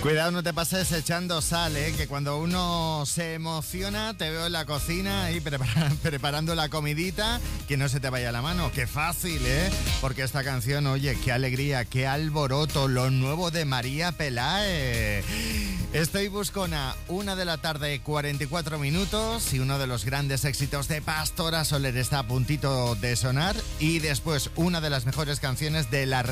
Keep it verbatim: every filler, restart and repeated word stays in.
Cuidado, no te pases echando sal, ¿eh? Que cuando uno se emociona, te veo en la cocina ahí prepara- preparando la comidita, que no se te vaya la mano. ¡Qué fácil!, ¿eh? Porque esta canción, oye, qué alegría, qué alboroto, lo nuevo de María Pelae. Estoy buscona, una de la tarde, cuarenta y cuatro minutos, y uno de los grandes éxitos de Pastora Soler está a puntito de sonar, y después una de las mejores canciones de la